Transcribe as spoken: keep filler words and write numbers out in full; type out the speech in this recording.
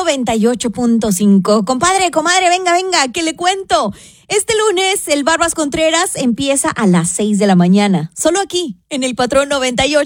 noventa y ocho punto cinco. Compadre, comadre, venga, venga, ¿qué le cuento? Este lunes el Barbas Contreras empieza a las seis de la mañana, solo aquí, en el Patrón noventa y ocho.